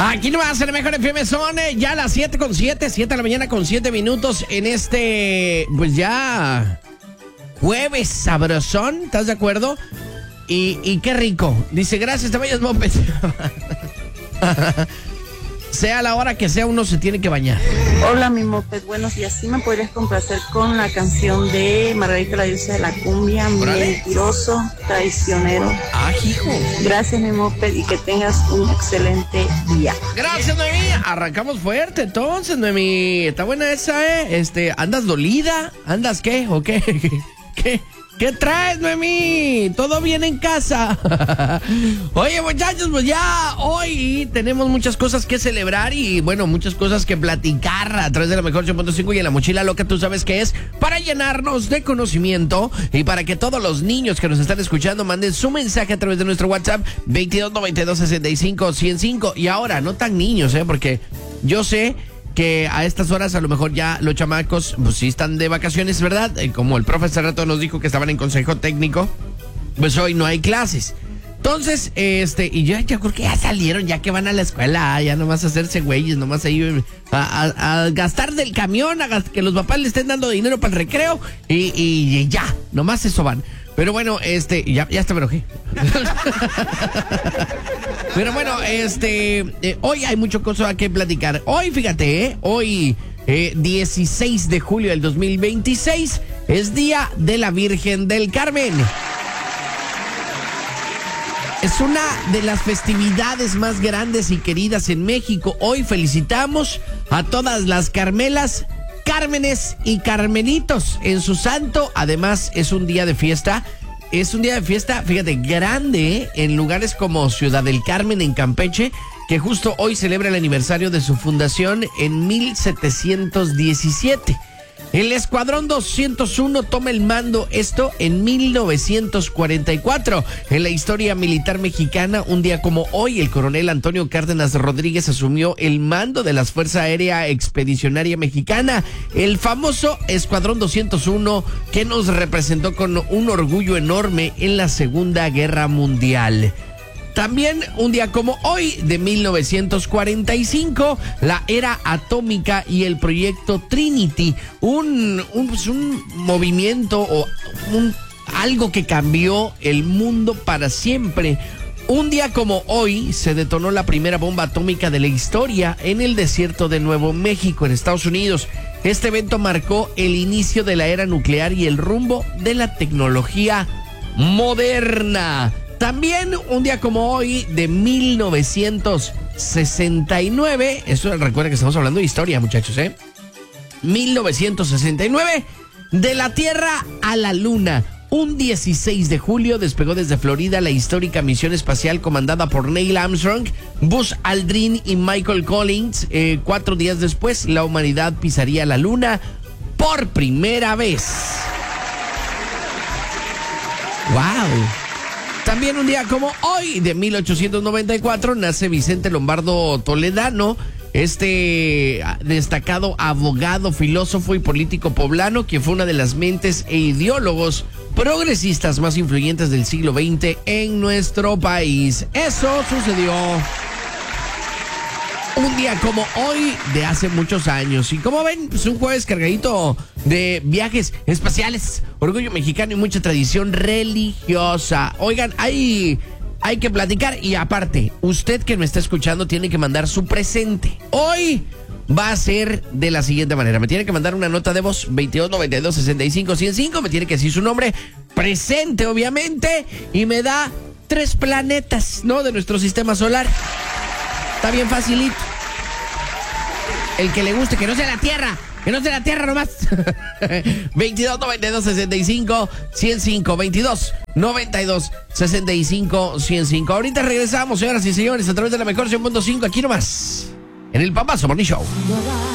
Aquí nomás en el Mejor FM son ya las 7:07, 7 de la mañana con 7 minutos en este, pues ya, jueves sabrosón, ¿estás de acuerdo? Y qué rico. Dice, gracias, te vayas, Moped. Sea la hora que sea, uno se tiene que bañar. Hola, mi Moped, buenos días. ¿Sí me podrías complacer con la canción de Margarita la diosa de la cumbia, Mentiroso, Traicionero? ¡Ah, hijo! Gracias, mi Moped, y que tengas un excelente día. Gracias, Noemí. Arrancamos fuerte, entonces, Noemí. Está buena esa, ¿eh? ¿Andas dolida? ¿Andas qué? ¿O qué? ¿Qué traes, Noemí? ¿Todo bien en casa? Oye, muchachos, pues ya hoy tenemos muchas cosas que celebrar y, bueno, muchas cosas que platicar a través de la Mejor 100.5 y en la mochila loca, tú sabes qué es, para llenarnos de conocimiento y para que todos los niños que nos están escuchando manden su mensaje a través de nuestro WhatsApp 2292-65-105. Y ahora, no tan niños, porque yo sé que a estas horas a lo mejor ya los chamacos pues sí están de vacaciones, ¿verdad? Como el profe hace rato nos dijo que estaban en consejo técnico, pues hoy no hay clases. Entonces, y yo creo que ya salieron, ya que van a la escuela, ya nomás a hacerse güeyes, nomás ahí a gastar del camión, que los papás le estén dando dinero para el recreo y ya, nomás eso van. Pero bueno, ya está, pero ¿qué? Pero bueno, hoy hay mucho cosa que platicar. Hoy, fíjate, hoy 16 de julio del 2026 es Día de la Virgen del Carmen. Es una de las festividades más grandes y queridas en México. Hoy felicitamos a todas las Carmelas, Cármenes y Carmelitos en su santo. Además, es un día de fiesta. Es un día de fiesta, fíjate, grande, en lugares como Ciudad del Carmen, en Campeche, que justo hoy celebra el aniversario de su fundación en 1717. El Escuadrón 201 toma el mando, esto en 1944. En la historia militar mexicana, un día como hoy, el coronel Antonio Cárdenas Rodríguez asumió el mando de la Fuerza Aérea Expedicionaria Mexicana, el famoso Escuadrón 201 que nos representó con un orgullo enorme en la Segunda Guerra Mundial. También un día como hoy, de 1945, la era atómica y el proyecto Trinity, un movimiento o algo que cambió el mundo para siempre. Un día como hoy se detonó la primera bomba atómica de la historia en el desierto de Nuevo México, en Estados Unidos. Este evento marcó el inicio de la era nuclear y el rumbo de la tecnología moderna. También un día como hoy, de 1969, eso recuerda que estamos hablando de historia, muchachos, 1969, de la Tierra a la Luna. Un 16 de julio despegó desde Florida la histórica misión espacial comandada por Neil Armstrong, Buzz Aldrin y Michael Collins. 4 días después, la humanidad pisaría la Luna por primera vez. ¡Wow! También un día como hoy, de 1894, nace Vicente Lombardo Toledano, destacado abogado, filósofo y político poblano, que fue una de las mentes e ideólogos progresistas más influyentes del siglo XX en nuestro país. Eso sucedió un día como hoy de hace muchos años. Y como ven, pues un jueves cargadito de viajes espaciales, orgullo mexicano y mucha tradición religiosa. Oigan, hay que platicar y aparte, usted que me está escuchando tiene que mandar su presente. Hoy va a ser de la siguiente manera. Me tiene que mandar una nota de voz 2292-65-105. Me tiene que decir su nombre, presente obviamente, y me da 3 planetas, ¿no? De nuestro sistema solar. Está bien facilito. El que le guste, que no sea la Tierra. Que no sea la Tierra nomás. 2292-65-105. 2292-65-105. Ahorita regresamos, señoras y señores, a través de la Mejor 100.5. Aquí nomás, en el Pambazo Morning Show.